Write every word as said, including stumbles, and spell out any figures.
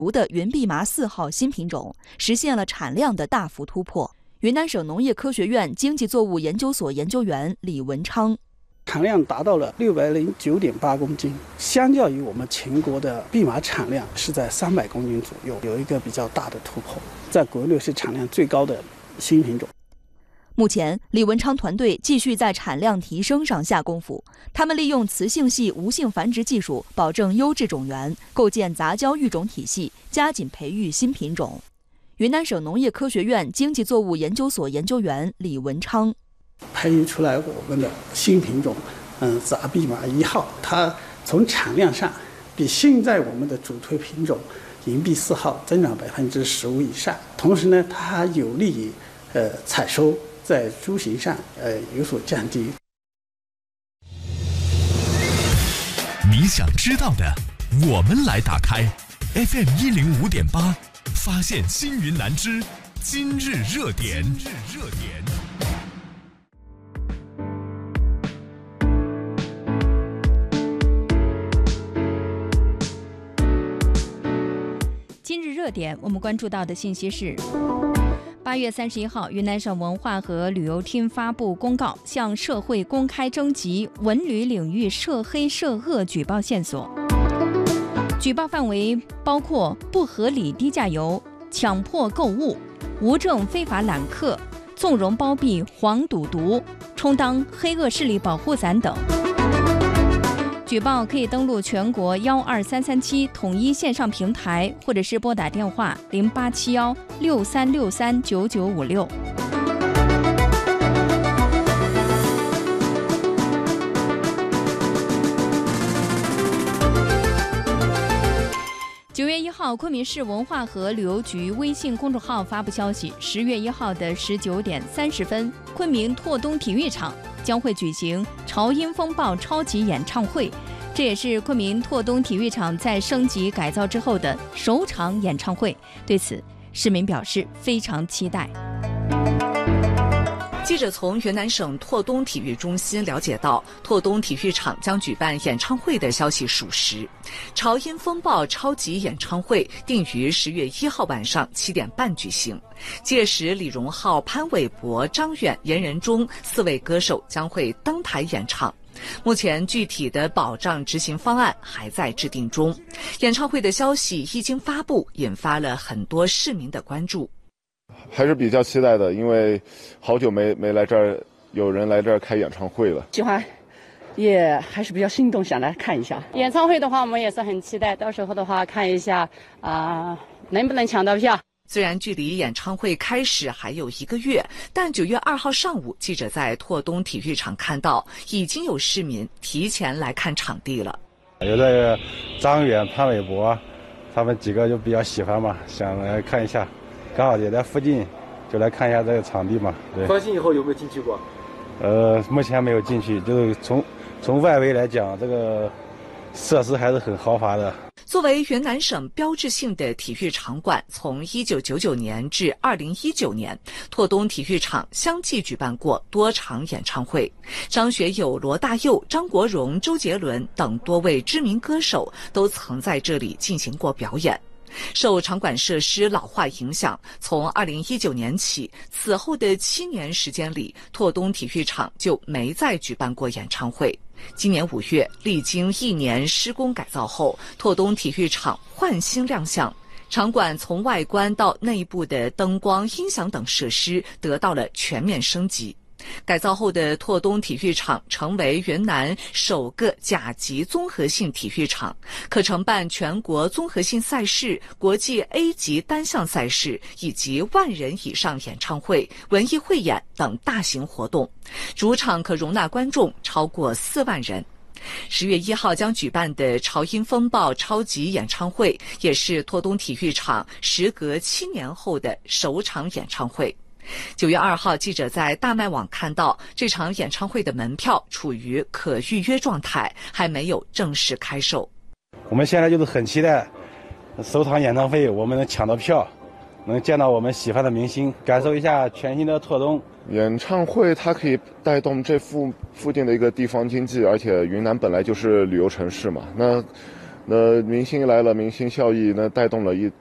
的云蓖麻四号新品种，实现了产量的大幅突破。云南省农业科学院经济作物研究所研究员李文昌， 产量达到了六百零九点八公斤，相较于我们全国的蓖麻产量是在三百公斤左右，有一个比较大的突破，在国内是产量最高的新品种。 目前，李文昌团队继续在产量提升上下功夫。他们利用雌性系无性繁殖技术，保证优质种源，构建杂交育种体系，加紧培育新品种。云南省农业科学院经济作物研究所研究员李文昌， 培育出来我们的新品种，嗯，杂蓖麻一号，它从产量上比现在我们的主推品种银蓖四号增长百分之十五以上。同时呢，它还有利于呃采收，在株型上呃有所降低。 你想知道的，我们来打开 F M 一零五点八，发现新云南之今日热点。今日热点。 今日热点，我们关注到的信息是：八月三十一号，云南省文化和旅游厅发布公告，向社会公开征集文旅领域涉黑涉恶举报线索。举报范围包括不合理低价游、强迫购物、无证非法揽客、纵容包庇黄赌毒、充当黑恶势力保护伞等。举报可以登录全国幺二三三七统一线上平台，或者是拨打电话零八七幺六三六三九九五六。九月一号，昆明市文化和旅游局微信公众号发布消息，十月一号的十九点三十分，昆明拓东体育场将会举行潮音风暴超级演唱会，这也是昆明拓东体育场在升级改造之后的首场演唱会。对此，市民表示非常期待。 记者从云南省拓东体育中心了解到，拓东体育场将举办演唱会的消息属实。潮音风暴超级演唱会定于十月一号晚上七点半举行，届时李荣浩、潘玮柏、张远、严仁中四位歌手将会登台演唱。目前具体的保障执行方案还在制定中。演唱会的消息一经发布，引发了很多市民的关注。 还是比较期待的，因为好久没没来这儿，有人来这儿开演唱会了。 喜欢，也还是比较心动，想来看一下演唱会的话，我们也是很期待。到时候的话，看一下啊、呃，能不能抢到票。 虽然距离演唱会开始还有一个月，但九月二号上午，记者在拓东体育场看到，已经有市民提前来看场地了。 有这个张远、潘玮柏，他们几个就比较喜欢嘛，想来看一下。刚好也在附近，就来看一下这个场地嘛。对。 放心以后有没有进去过？ 呃，目前没有进去，就是从从外围来讲，这个设施还是很豪华的。 作为云南省标志性的体育场馆，从一九九九年至二零一九年，拓东体育场相继举办过多场演唱会。张学友、罗大佑、张国荣、周杰伦等多位知名歌手都曾在这里进行过表演。受场馆设施老化影响，从二零一九年起，此后的七年时间里，拓东体育场就没再举办过演唱会。今年五月，历经一年施工改造后，拓东体育场焕新亮相，场馆从外观到内部的灯光、音响等设施得到了全面升级。改造后的拓东体育场成为云南首个甲级综合性体育场，可承办全国综合性赛事、国际 A 级单项赛事以及万人以上演唱会、文艺汇演等大型活动，主场可容纳观众超过四万人。十月一号将举办的潮音风暴超级演唱会，也是拓东体育场时隔七年后的首场演唱会。九月二号，记者在大麦网看到，这场演唱会的门票处于可预约状态，还没有正式开售。 我们现在就是很期待首场演唱会，我们能抢到票，能见到我们喜欢的明星，感受一下全新的拓东。 演唱会它可以带动这附附近的一个地方经济，而且云南本来就是旅游城市嘛，那那明星来了，明星效益那带动了一